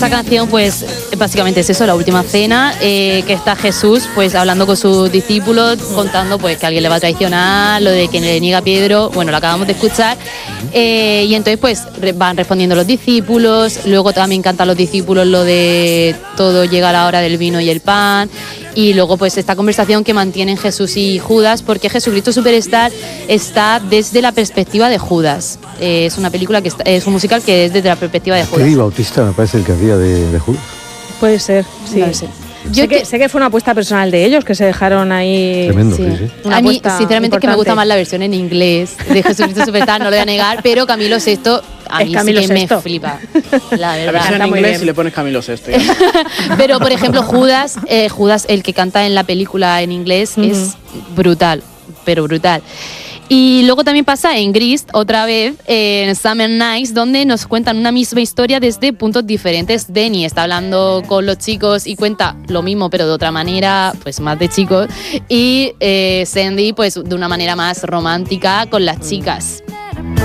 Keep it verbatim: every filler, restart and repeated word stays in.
Esta canción pues básicamente es eso, la última cena, eh, que está Jesús pues hablando con sus discípulos, contando pues que alguien le va a traicionar, lo de que le niega a Pedro, bueno, lo acabamos de escuchar, eh, y entonces pues van respondiendo los discípulos, luego también cantan los discípulos lo de todo llega a la hora del vino y el pan, y luego pues esta conversación que mantienen Jesús y Judas, porque Jesucristo Superstar está desde la perspectiva de Judas, eh, es una película que está, es un musical que es desde la perspectiva de Judas. Teddy Bautista me parece el que hacía de, de Judas. Puede ser, sí. No lo sé. Yo sé que, sé que fue una apuesta personal de ellos, que se dejaron ahí. Tremendo, sí, sí. Una a mí, apuesta sinceramente, es que me gusta importante. más la versión en inglés de Jesucristo Superstar, no lo voy a negar, pero Camilo Sesto a Es mí Camilo sí que Sesto. me flipa, la La verdad. versión Canta en muy inglés bien. y le pones Camilo Sesto. ya. Pero, por ejemplo, Judas, eh, Judas, el que canta en la película en inglés, Ujú. es brutal, pero brutal. Y luego también pasa en Grease, otra vez, eh, en Summer Nights, donde nos cuentan una misma historia desde puntos diferentes. Denny está hablando con los chicos y cuenta lo mismo, pero de otra manera, pues más de chicos. Y eh, Sandy, pues de una manera más romántica con las chicas.